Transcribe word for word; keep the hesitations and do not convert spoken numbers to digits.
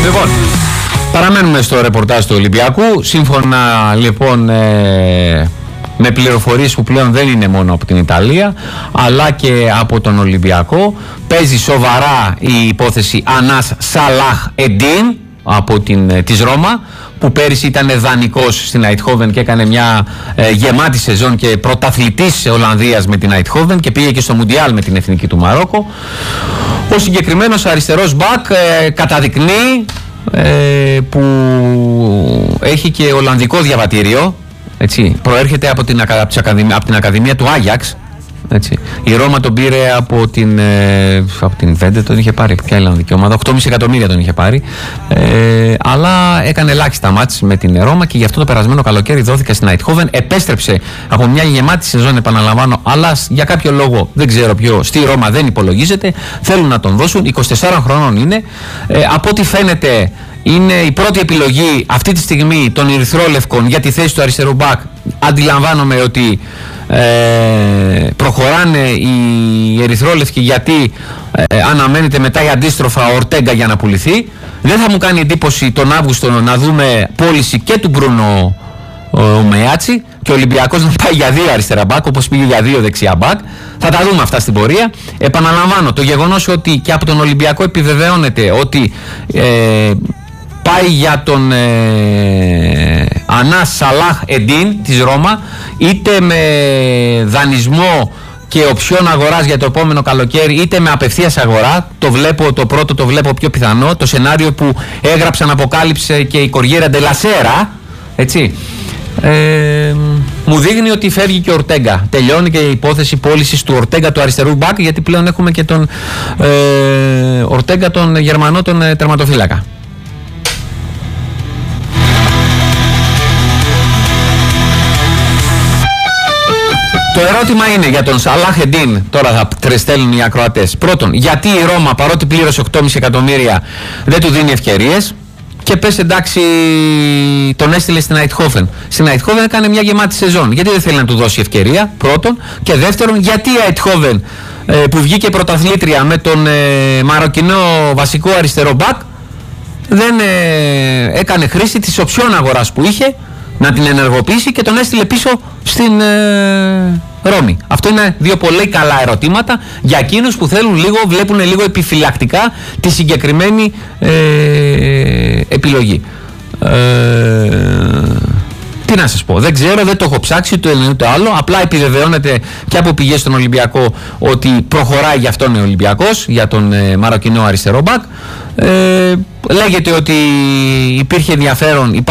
Λοιπόν, παραμένουμε στο ρεπορτάζ του Ολυμπιακού. Σύμφωνα λοιπόν ε, με πληροφορίες που πλέον δεν είναι μόνο από την Ιταλία αλλά και από τον Ολυμπιακό, παίζει σοβαρά η υπόθεση Ανάς Σαλάχ Εντίν από την, της Ρώμα, που πέρυσι ήταν δανεικός στην Αιτχόβεν και έκανε μια ε, γεμάτη σεζόν και πρωταθλητής Ολλανδίας με την Αιτχόβεν και πήγε και στο Μουντιάλ με την εθνική του Μαρόκο. Ο συγκεκριμένος αριστερός μπακ ε, καταδεικνύει ε, που έχει και Ολλανδικό διαβατήριο, έτσι, προέρχεται από την, από την Ακαδημία του Άγιαξ. Έτσι. Η Ρώμα τον πήρε από την, ε, από την Βέντε, τον είχε πάρει. Ποια Ολλανδική ομάδα, οκτώ κόμμα πέντε εκατομμύρια τον είχε πάρει. Ε, αλλά έκανε ελάχιστα μάτς με την Ρώμα και γι' αυτό το περασμένο καλοκαίρι δόθηκε στην Αιτχόβεν. Επέστρεψε από μια γεμάτη σεζόν, επαναλαμβάνω, αλλά για κάποιο λόγο δεν ξέρω ποιο, στη Ρώμα δεν υπολογίζεται. Θέλουν να τον δώσουν. είκοσι τεσσάρων χρονών είναι. Ε, από ό,τι φαίνεται, είναι η πρώτη επιλογή αυτή τη στιγμή των Ερυθρόλευκων για τη θέση του αριστερού μπακ. Αντιλαμβάνομαι ότι ε, προχωράνε οι Ερυθρόλευκοι γιατί ε, αναμένεται μετά η αντίστροφα Ορτέγκα για να πουληθεί. Δεν θα μου κάνει εντύπωση τον Αύγουστο να δούμε πώληση και του Μπρούνο Μεάτσι και ο Ολυμπιακός να πάει για δύο αριστερά μπακ, όπως πήγε για δύο δεξιά μπακ. Θα τα δούμε αυτά στην πορεία. Επαναλαμβάνω, το γεγονός ότι και από τον Ολυμπιακό επιβεβαιώνεται ότι ε, πάει για τον ε, Ανάς Σαλάχ Εντίν της Ρώμα, είτε με δανεισμό και οψιόν αγοράς για το επόμενο καλοκαίρι, είτε με απευθείας αγορά. Το βλέπω, το πρώτο το βλέπω πιο πιθανό. Το σενάριο που έγραψαν, αποκάλυψε και η Κοριέρα ντε λα Σέρα, έτσι. Ε, μου δείχνει ότι φεύγει και ο Ορτέγκα. Τελειώνει και η υπόθεση πώλησης του Ορτέγκα, του αριστερού μπακ, γιατί πλέον έχουμε και τον ε, Ορτέγκα, τον Γερμανό, τον ε, τερματοφύλακα. Το ερώτημα είναι για τον Σαλάχ Εντίν, τώρα θα τρεστέλνουν οι ακροατές. Πρώτον, γιατί η Ρώμα, παρότι πλήρωσε οκτώ κόμμα πέντε εκατομμύρια, δεν του δίνει ευκαιρίες? Και πες εντάξει, τον έστειλε στην Αιτχόβεν. Στην Αιτχόβεν έκανε μια γεμάτη σεζόν. Γιατί δεν θέλει να του δώσει ευκαιρία, πρώτον. Και δεύτερον, γιατί η Αιτχόβεν ε, που βγήκε πρωταθλήτρια με τον ε, Μαροκινό βασικό αριστερό μπακ, δεν ε, έκανε χρήση της οψιόν αγοράς που είχε να την ενεργοποιήσει και τον έστειλε πίσω στην ε, Ρώμη. Αυτό είναι δύο πολύ καλά ερωτήματα για εκείνους που θέλουν λίγο, βλέπουν λίγο επιφυλακτικά τη συγκεκριμένη ε, επιλογή. Ε, τι να σας πω, δεν ξέρω, δεν το έχω ψάξει το ένα το άλλο, απλά επιβεβαιώνεται και από πηγές στον Ολυμπιακό ότι προχωράει για αυτόν ο Ολυμπιακός, για τον ε, Μαροκινό αριστερό μπακ. Ε, λέγεται ότι υπήρχε ενδιαφέρον,